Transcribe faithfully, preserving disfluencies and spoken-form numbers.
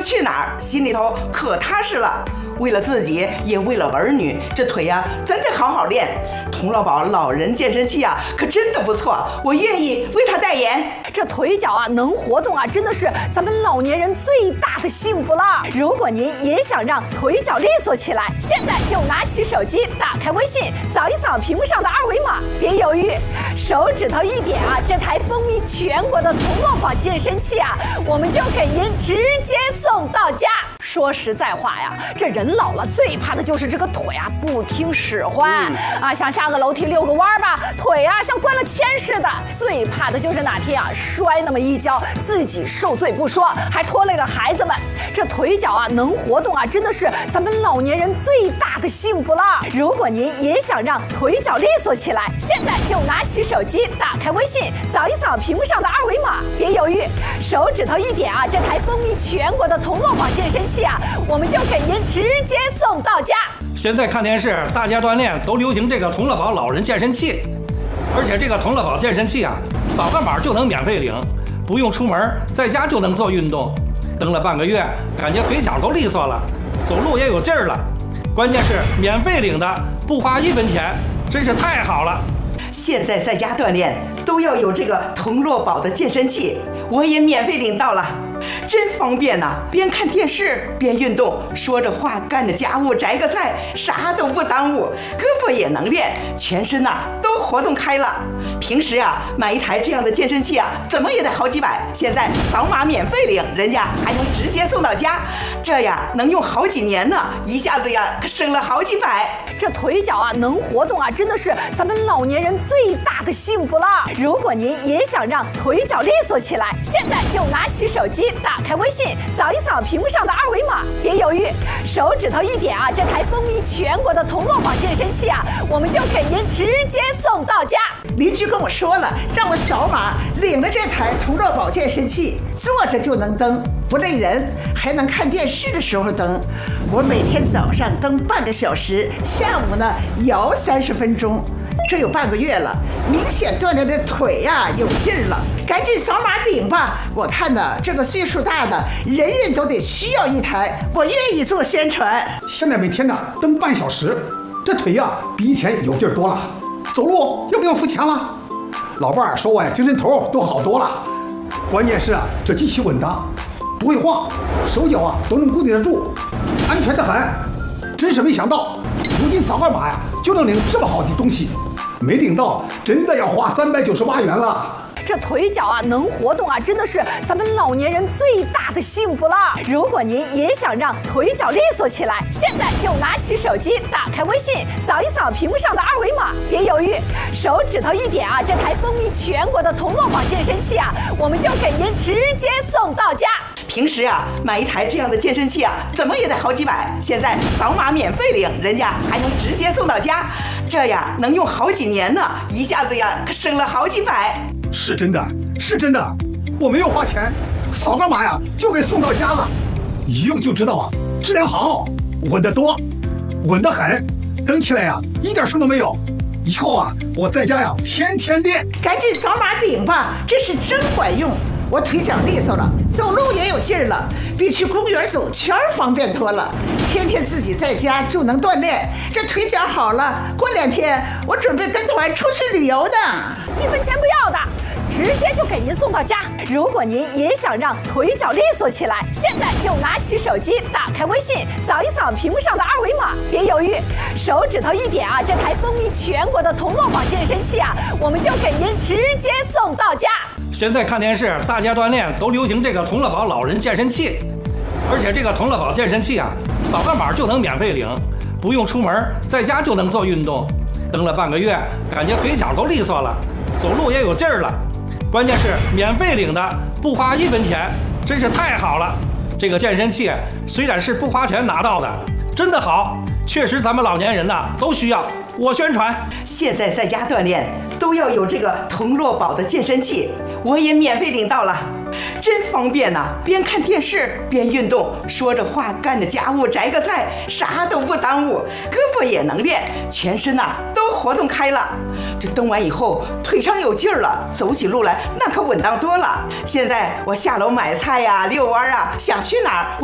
去哪儿，心里头可踏实了。为了自己，也为了儿女，这腿呀、啊、真得好好练。童乐宝老人健身器啊，可真的不错，我愿意为他代言。 这腿脚啊能活动啊，真的是咱们老年人最大的幸福了。如果您也想让腿脚利索起来，现在就拿起手机，打开微信，扫一扫屏幕上的二维码，别犹豫，手指头一点啊，这台风靡全国的童乐宝健身器啊，我们就给您直接送到家。说实在话呀，这人老了最怕的就是这个腿啊不听使唤、嗯、啊，想下个楼梯遛个弯吧，腿啊像灌了铅似的。最怕的就是哪天啊摔那么一跤，自己受罪不说，还拖累了孩子们。这腿脚啊能活动啊，真的是咱们老年人最大的幸福了。如果您也想让腿脚利索起来，现在就拿起手机，打开微信，扫一扫屏幕上的二维码，别犹豫，手指头一点啊，这台风靡全国的童乐宝健身器啊，我们就给您直接送到家。 现在看电视，大家锻炼都流行这个童乐宝老人健身器，而且这个童乐宝健身器啊，扫个码就能免费领，不用出门，在家就能做运动。蹬了半个月，感觉腿脚都利索了，走路也有劲儿了。关键是免费领的，不花一分钱，真是太好了。 现在在家锻炼都要有这个童乐宝的健身器，我也免费领到了，真方便呐、啊！边看电视边运动，说着话干着家务，摘个菜，啥都不耽误，胳膊也能练，全身呐、啊、都活动开了。平时啊买一台这样的健身器啊，怎么也得好几百，现在扫码免费领，人家还能直接送到家，这呀能用好几年呢，一下子呀可省了好几百。 这腿脚啊能活动啊，真的是咱们老年人最大的幸福了。如果您也想让腿脚利索起来，现在就拿起手机，打开微信，扫一扫屏幕上的二维码，别犹豫，手指头一点啊，这台风靡全国的童乐宝健身器啊，我们就给您直接送到家。 邻居跟我说了，让我扫码领了这台童乐宝健身器，坐着就能蹬，不累人，还能看电视的时候蹬。我每天早上蹬半个小时，下午呢摇三十分钟，这有半个月了，明显锻炼的腿呀、啊、有劲儿了。赶紧扫码领吧！我看呢，这个岁数大的人人都得需要一台，我愿意做宣传。 现在每天呢蹬半小时，这腿呀、啊、比以前有劲儿多了。走路又不用付钱了，老伴儿说我呀精神头都好多了。关键是啊，这机器稳当，不会晃，手脚啊都能固定得住，安全得很。真是没想到，如今扫个码呀就能领这么好的东西，没领到真的要花三百九十八元了。 这腿脚啊能活动啊，真的是咱们老年人最大的幸福了。如果您也想让腿脚利索起来，现在就拿起手机，打开微信，扫一扫屏幕上的二维码，别犹豫，手指头一点啊，这台风靡全国的童乐宝健身器啊，我们就给您直接送到家。 平时啊买一台这样的健身器啊，怎么也得好几百，现在扫码免费领，人家还能直接送到家，这呀能用好几年呢，一下子呀可省了好几百。 是真的，是真的，我没有花钱，扫个码呀就给送到家了，一用就知道啊，质量好，稳得多，稳得很，蹬起来呀一点声都没有。以后啊我在家呀天天练。 赶紧扫码领吧，这是真管用。我腿脚利索了，走路也有劲儿了，比去公园走圈方便多了。天天自己在家就能锻炼，这腿脚好了，过两天我准备跟团出去旅游呢。 一分钱不要的，直接就给您送到家。如果您也想让腿脚利索起来，现在就拿起手机，打开微信，扫一扫屏幕上的二维码，别犹豫，手指头一点啊，这台风靡全国的童乐宝健身器啊，我们就给您直接送到家。 现在看电视，大家锻炼都流行这个童乐宝老人健身器，而且这个童乐宝健身器啊，扫个码就能免费领，不用出门，在家就能做运动。蹬了半个月，感觉腿脚都利索了，走路也有劲儿了。关键是免费领的，不花一分钱，真是太好了。这个健身器虽然是不花钱拿到的，真的好，确实咱们老年人呐都需要。我宣传， 现在在家锻炼都要有这个童乐宝的健身器，我也免费领到了，真方便呐、啊！边看电视边运动，说着话干着家务，摘个菜，啥都不耽误，胳膊也能练，全身呐、啊、都活动开了。这蹬完以后腿上有劲儿了，走起路来那可稳当多了。现在我下楼买菜呀、遛弯啊，想去哪儿